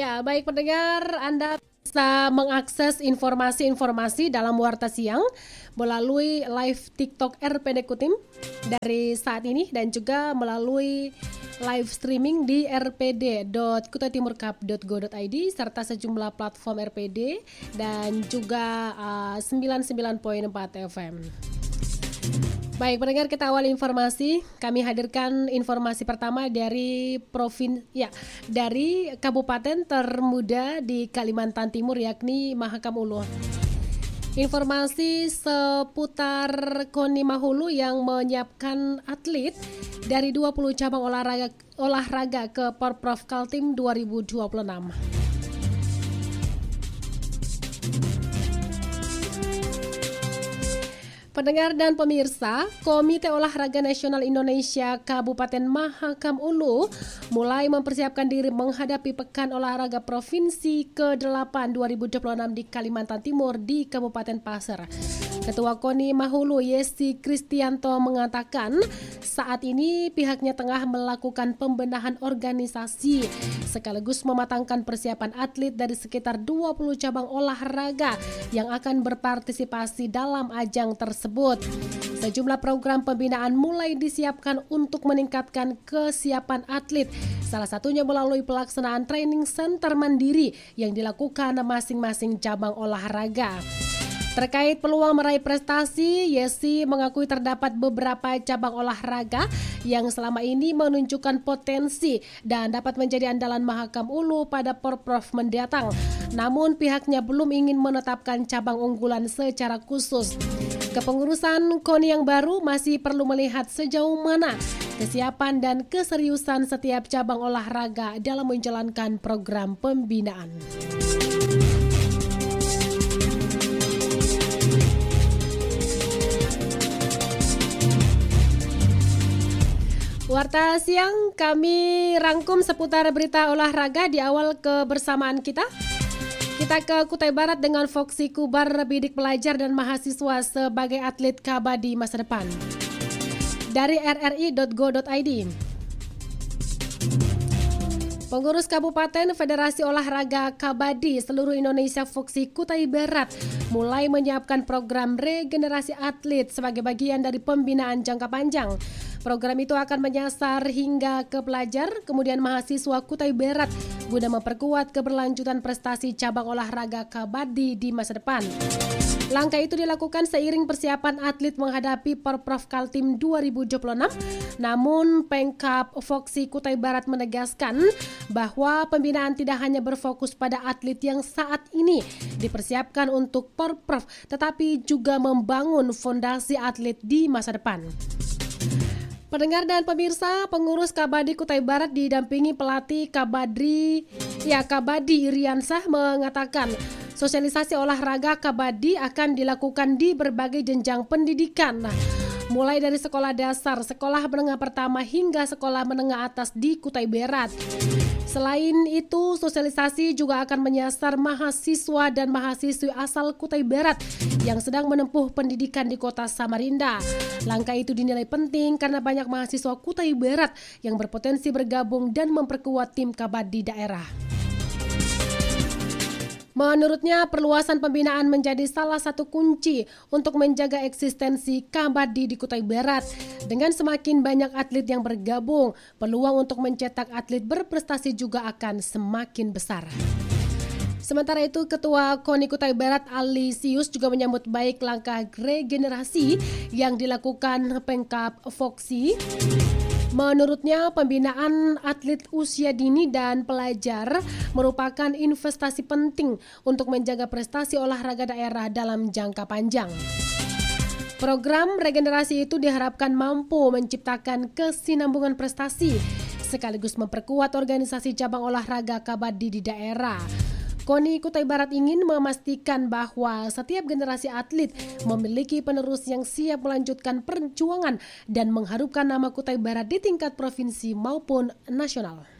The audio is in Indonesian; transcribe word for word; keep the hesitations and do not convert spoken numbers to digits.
Ya, baik pendengar, Anda bisa mengakses informasi-informasi dalam Warta Siang melalui live TikTok R P D Kutim dari saat ini dan juga melalui live streaming di r p d dot kutaitimurcup dot go dot i d serta sejumlah platform R P D dan juga uh, sembilan puluh sembilan koma empat F M. Baik pendengar, kita awali informasi. Kami hadirkan informasi pertama dari provin ya dari kabupaten termuda di Kalimantan Timur yakni Mahakam Ulu. Informasi seputar KONI Mahulu yang menyiapkan atlet dari dua puluh cabang olahraga olahraga ke Porprov Kaltim dua ribu dua puluh enam. Pendengar dan pemirsa, Komite Olahraga Nasional Indonesia Kabupaten Mahakam Ulu mulai mempersiapkan diri menghadapi Pekan Olahraga Provinsi ke delapan dua ribu dua puluh enam di Kalimantan Timur di Kabupaten Pasir. Ketua KONI Mahulu Yesi Kristianto mengatakan saat ini pihaknya tengah melakukan pembenahan organisasi sekaligus mematangkan persiapan atlet dari sekitar dua puluh cabang olahraga yang akan berpartisipasi dalam ajang tersebut. Sejumlah program pembinaan mulai disiapkan untuk meningkatkan kesiapan atlet, salah satunya melalui pelaksanaan training center mandiri yang dilakukan masing-masing cabang olahraga. Terkait peluang meraih prestasi, Yesi mengakui terdapat beberapa cabang olahraga yang selama ini menunjukkan potensi dan dapat menjadi andalan Mahakam Ulu pada Porprov mendatang. Namun pihaknya belum ingin menetapkan cabang unggulan secara khusus. Kepengurusan KONI yang baru masih perlu melihat sejauh mana kesiapan dan keseriusan setiap cabang olahraga dalam menjalankan program pembinaan. Warta Siang kami rangkum seputar berita olahraga di awal kebersamaan kita. Kita ke Kutai Barat dengan Foxy Kubar, bidik pelajar dan mahasiswa sebagai atlet kabadi masa depan. Dari r r i dot go dot i d. Pengurus Kabupaten Federasi Olahraga Kabadi seluruh Indonesia Foxy Kutai Barat mulai menyiapkan program regenerasi atlet sebagai bagian dari pembinaan jangka panjang. Program itu akan menyasar hingga ke pelajar, kemudian mahasiswa Kutai Barat guna memperkuat keberlanjutan prestasi cabang olahraga kabadi di masa depan. Langkah itu dilakukan seiring persiapan atlet menghadapi Porprov Kaltim dua ribu dua puluh enam. Namun Pengkap Foxy Kutai Barat menegaskan bahwa pembinaan tidak hanya berfokus pada atlet yang saat ini dipersiapkan untuk Porprov, tetapi juga membangun fondasi atlet di masa depan. Pendengar dan pemirsa, pengurus Kabadi Kutai Barat didampingi pelatih Kabadi ya Kabadi Iriansah mengatakan sosialisasi olahraga kabadi akan dilakukan di berbagai jenjang pendidikan. Nah, mulai dari sekolah dasar, sekolah menengah pertama hingga sekolah menengah atas di Kutai Barat. Selain itu, sosialisasi juga akan menyasar mahasiswa dan mahasiswi asal Kutai Barat yang sedang menempuh pendidikan di kota Samarinda. Langkah itu dinilai penting karena banyak mahasiswa Kutai Barat yang berpotensi bergabung dan memperkuat tim kabadi daerah. Menurutnya, perluasan pembinaan menjadi salah satu kunci untuk menjaga eksistensi kabadi di Kutai Barat. Dengan semakin banyak atlet yang bergabung, peluang untuk mencetak atlet berprestasi juga akan semakin besar. Sementara itu, Ketua KONI Kutai Barat Ali Sius juga menyambut baik langkah regenerasi yang dilakukan Pengkap Foxy. Menurutnya, pembinaan atlet usia dini dan pelajar merupakan investasi penting untuk menjaga prestasi olahraga daerah dalam jangka panjang. Program regenerasi itu diharapkan mampu menciptakan kesinambungan prestasi sekaligus memperkuat organisasi cabang olahraga kabadi di daerah. KONI Kutai Barat ingin memastikan bahwa setiap generasi atlet memiliki penerus yang siap melanjutkan perjuangan dan mengharumkan nama Kutai Barat di tingkat provinsi maupun nasional.